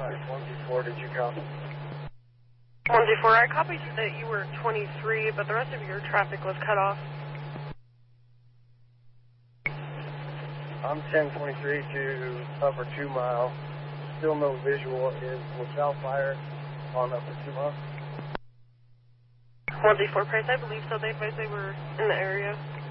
1G4, did you copy? 1G4, I copied that you were 23, but the rest of your traffic was cut off. I'm 1023 to upper 2 mile. Still no visual. Is LaSalle Fire on upper 2 mile? 1G4 Price, I believe so. They were in the area.